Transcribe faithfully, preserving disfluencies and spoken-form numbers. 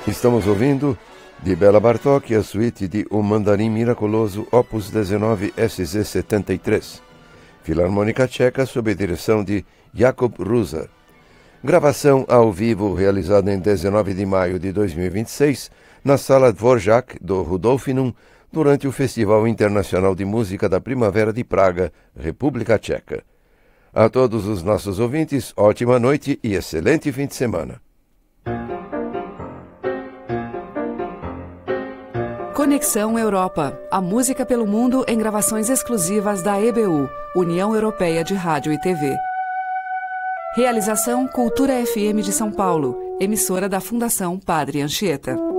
Estamos ouvindo de Béla Bartók a suíte de O Mandarim Miracoloso, opus dezenove S Z setenta e três, Filarmônica Tcheca sob a direção de Jakub Rusa. Gravação ao vivo realizada em dezenove de maio de dois mil e vinte e seis na Sala Dvorak do Rudolfinum durante o Festival Internacional de Música da Primavera de Praga, República Tcheca. A todos os nossos ouvintes, ótima noite e excelente fim de semana. Conexão Europa, a música pelo mundo em gravações exclusivas da E B U, União Europeia de Rádio e T V. Realização Cultura F M de São Paulo, emissora da Fundação Padre Anchieta.